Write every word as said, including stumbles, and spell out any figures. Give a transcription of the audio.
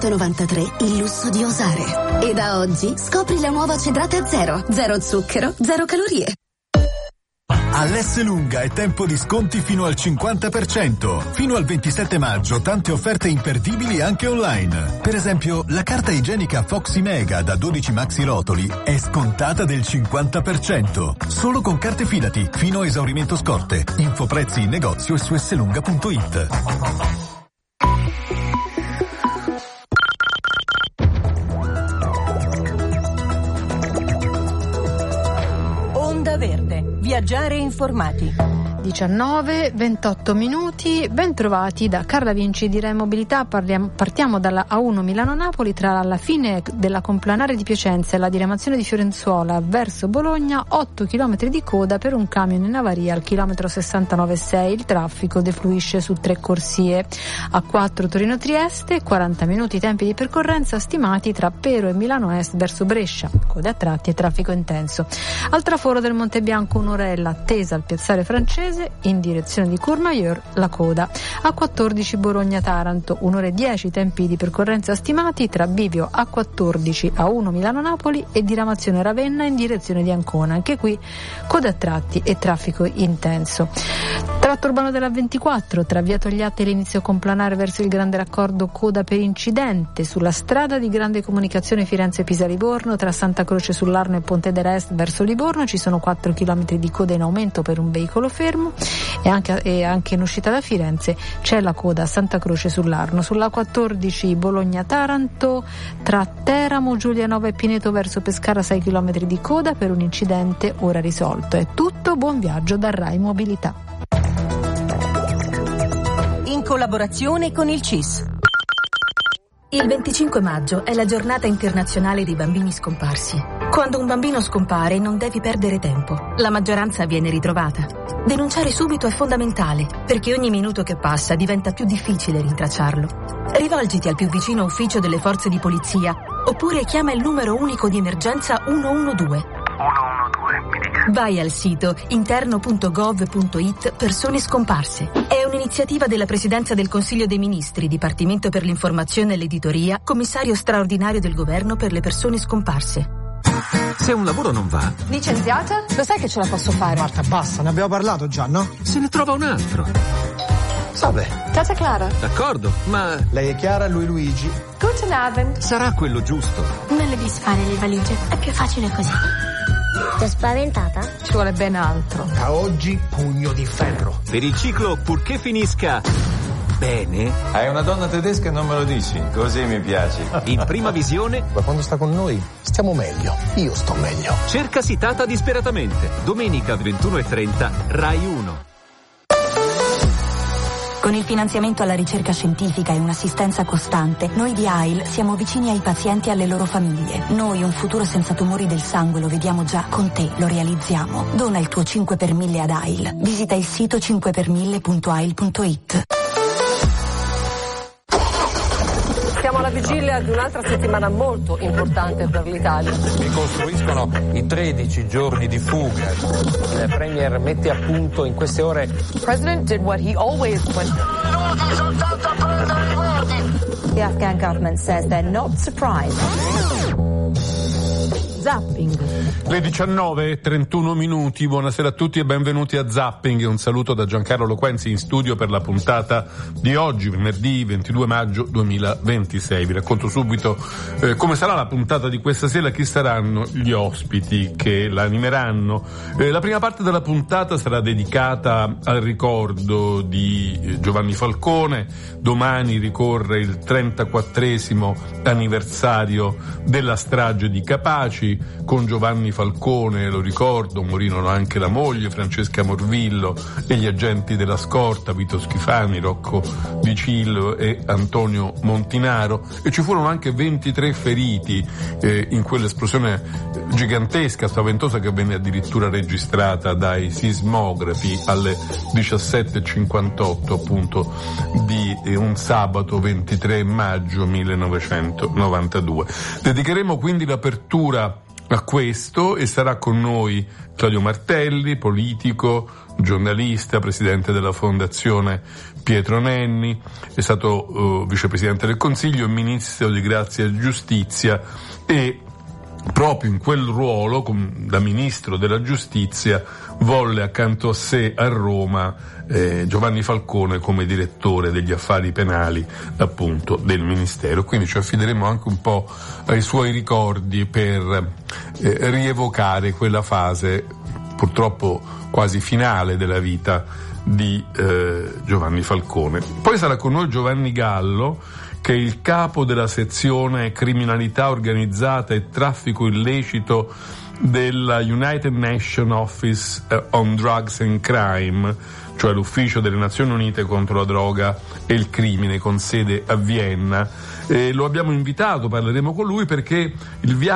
novantatré il lusso di osare. E da oggi scopri la nuova Cedrata Zero. Zero zucchero, zero calorie. All'Esselunga è tempo di sconti fino al cinquanta per cento. Fino al ventisette maggio tante offerte imperdibili anche online. Per esempio, la carta igienica Foxy Mega da dodici maxi rotoli è scontata del cinquanta per cento. Solo con carte Fidati, fino a esaurimento scorte. Info prezzi in negozio e su esselunga punto it. Onda Verde. Viaggiare informati. diciannove ventotto minuti, ben trovati da Carla Vinci di Rai Mobilità. Parliamo, partiamo dalla A uno Milano-Napoli. Tra la fine della complanare di Piacenza e la diramazione di Fiorenzuola verso Bologna, otto chilometri di coda per un camion in avaria al chilometro sessantanove virgola sei. Il traffico defluisce su tre corsie. A quattro Torino-Trieste, quaranta minuti tempi di percorrenza stimati tra Pero e Milano Est verso Brescia, code a tratti e traffico intenso. Al traforo del Monte Bianco un'orella attesa al piazzale francese in direzione di Courmayeur, la coda. A quattordici Bologna-Taranto, un'ora e dieci tempi di percorrenza stimati tra Bivio A quattordici, A uno Milano-Napoli e diramazione Ravenna in direzione di Ancona. Anche qui coda a tratti e traffico intenso. Tratto urbano della ventiquattro, tra via Togliatti e l'inizio complanare verso il Grande Raccordo, coda per incidente sulla strada di grande comunicazione Firenze-Pisa-Livorno, tra Santa Croce sull'Arno e Ponte d'Est verso Livorno ci sono quattro chilometri di coda in aumento per un veicolo fermo, e anche, e anche in uscita da Firenze c'è la coda a Santa Croce sull'Arno. Sulla quattordici Bologna-Taranto, tra Teramo, Giulianova e Pineto verso Pescara, sei chilometri di coda per un incidente ora risolto. È tutto, buon viaggio da Rai Mobilità. In collaborazione con il C I S. Il venticinque maggio è la giornata internazionale dei bambini scomparsi. Quando un bambino scompare non devi perdere tempo. La maggioranza viene ritrovata. Denunciare subito è fondamentale, perché ogni minuto che passa diventa più difficile rintracciarlo. Rivolgiti al più vicino ufficio delle forze di polizia, oppure chiama il numero unico di emergenza uno uno due. Vai al sito interno punto gov punto it persone scomparse. È un'iniziativa della Presidenza del Consiglio dei Ministri, Dipartimento per l'informazione e l'editoria, Commissario straordinario del Governo per le persone scomparse. Se un lavoro non va... Licenziata? Lo sai che ce la posso fare? Marta, basta, ne abbiamo parlato già, no? Se ne trova un altro. Salve. Ciao Clara. D'accordo, ma... Lei è Chiara, lui Luigi. Guten Abend. Sarà quello giusto. Non le disfare le valigie, è più facile così. Ti è spaventata? Ci vuole ben altro. Da oggi pugno di ferro. Per il ciclo, purché finisca bene... Hai una donna tedesca e non me lo dici, così mi piaci. In prima visione... Ma quando sta con noi stiamo meglio, io sto meglio. Cerca Sitata disperatamente. Domenica ventuno e trenta, Rai uno. Con il finanziamento alla ricerca scientifica e un'assistenza costante, noi di A I L siamo vicini ai pazienti e alle loro famiglie. Noi un futuro senza tumori del sangue lo vediamo già, con te lo realizziamo. Dona il tuo cinque per mille ad A I L. Visita il sito cinque per mille punto a i l punto it. Siamo alla vigilia di un'altra settimana molto importante per l'Italia. Ricostruiscono i tredici giorni di fuga. Il Premier mette a punto in queste ore. The President did what he always went. The Afghan government says they're not surprised. Zapping. Le diciannove e trentuno minuti, buonasera a tutti e benvenuti a Zapping. Un saluto da Giancarlo Loquenzi in studio per la puntata di oggi, venerdì ventidue maggio duemilaventisei. Vi racconto subito eh, come sarà la puntata di questa sera, chi saranno gli ospiti che la animeranno. Eh, la prima parte della puntata sarà dedicata al ricordo di Giovanni Falcone. Domani ricorre il trentaquattresimo anniversario della strage di Capaci. Con Giovanni Falcone, lo ricordo, morirono anche la moglie Francesca Morvillo e gli agenti della scorta Vito Schifani, Rocco Dicillo e Antonio Montinaro, e ci furono anche ventitré feriti eh, in quell'esplosione gigantesca, spaventosa, che venne addirittura registrata dai sismografi alle diciassette e cinquantotto appunto di eh, un sabato ventitré maggio millenovecentonovantadue. Dedicheremo quindi l'apertura a questo, e sarà con noi Claudio Martelli, politico, giornalista, presidente della Fondazione Pietro Nenni, è stato uh, vicepresidente del Consiglio, ministro di Grazia e Giustizia, e proprio in quel ruolo, da ministro della Giustizia, volle accanto a sé a Roma eh, Giovanni Falcone come direttore degli affari penali, appunto, del Ministero. Quindi ci affideremo anche un po' ai suoi ricordi per eh, rievocare quella fase purtroppo quasi finale della vita di eh, Giovanni Falcone. Poi sarà con noi Giovanni Gallo, che è il capo della sezione criminalità organizzata e traffico illecito della United Nations Office on Drugs and Crime, cioè l'ufficio delle Nazioni Unite contro la droga e il crimine con sede a Vienna. E lo abbiamo invitato, parleremo con lui perché il viaggio